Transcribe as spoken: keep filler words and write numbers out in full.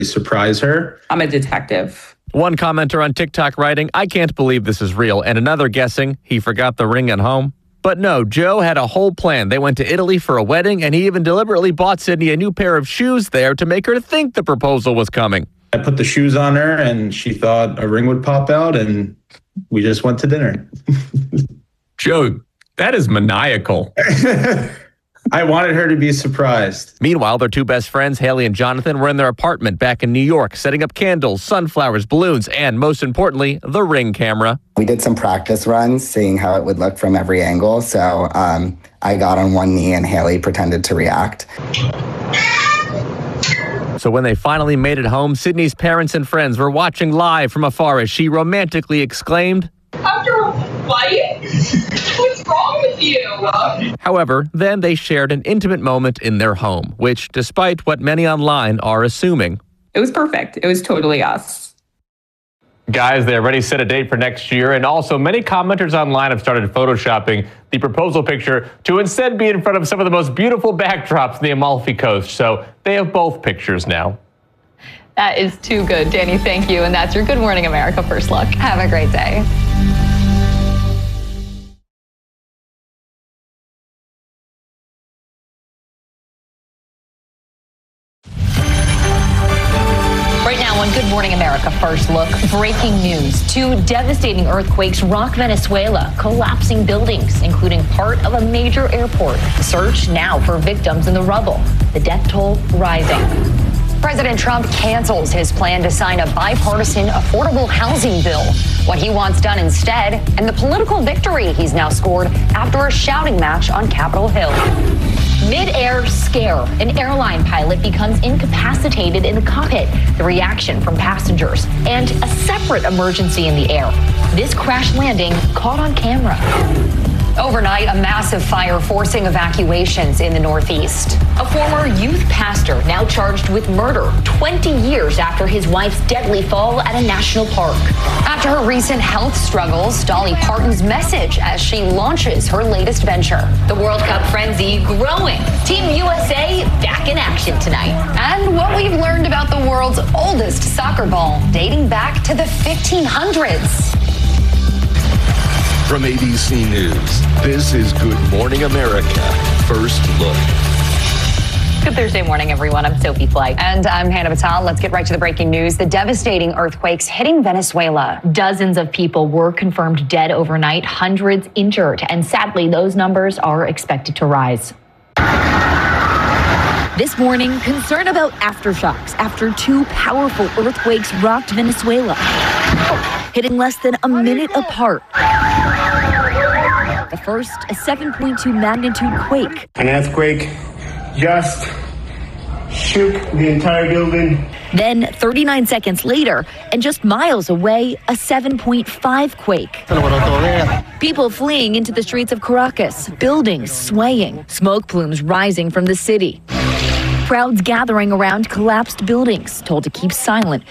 surprise her. I'm a detective. One commenter on TikTok writing, I can't believe this is real. And another guessing, he forgot the ring at home. But no, Joe had a whole plan. They went to Italy for a wedding, and he even deliberately bought Sydney a new pair of shoes there to make her think the proposal was coming. I put the shoes on her, and she thought a ring would pop out, and we just went to dinner. Joe, that is maniacal. I wanted her to be surprised. Meanwhile, their two best friends, Haley and Jonathan, were in their apartment back in New York, setting up candles, sunflowers, balloons, and most importantly, the Ring camera. We did some practice runs, seeing how it would look from every angle. So um, I got on one knee and Haley pretended to react. So when they finally made it home, Sydney's parents and friends were watching live from afar as she romantically exclaimed, After a fight? What's wrong with you? However, then they shared an intimate moment in their home, which, despite what many online are assuming, It was perfect. It was totally us. Guys, they already set a date for next year, and also many commenters online have started photoshopping the proposal picture to instead be in front of some of the most beautiful backdrops in the Amalfi Coast. So they have both pictures now. That is too good, Danny. Thank you. And that's your Good Morning America First Look. Have a great day. Right now on Good Morning America First Look, breaking news. Two devastating earthquakes rock Venezuela, collapsing buildings, including part of a major airport. Search now for victims in the rubble. The death toll rising. President Trump cancels his plan to sign a bipartisan affordable housing bill. What he wants done instead, and the political victory he's now scored after a shouting match on Capitol Hill. Mid-air scare. An airline pilot becomes incapacitated in the cockpit. The reaction from passengers. And a separate emergency in the air. This crash landing caught on camera. Overnight, a massive fire forcing evacuations in the Northeast. A former youth pastor now charged with murder twenty years after his wife's deadly fall at a national park. After her recent health struggles, Dolly Parton's message as she launches her latest venture. The World Cup frenzy growing. Team U S A back in action tonight. And what we've learned about the world's oldest soccer ball dating back to the fifteen hundreds. From A B C News, this is Good Morning America First Look. Good Thursday morning, everyone. I'm Sophie Flight. And I'm Hannah Batal. Let's get right to the breaking news. The devastating earthquakes hitting Venezuela. Dozens of people were confirmed dead overnight, hundreds injured, and sadly, those numbers are expected to rise. This morning, concern about aftershocks after two powerful earthquakes rocked Venezuela, hitting less than a minute apart. The first, a seven point two magnitude quake. An earthquake just shook the entire building. Then, thirty-nine seconds later, and just miles away, a seven point five quake. People fleeing into the streets of Caracas, buildings swaying, smoke plumes rising from the city. Crowds gathering around collapsed buildings, told to keep silent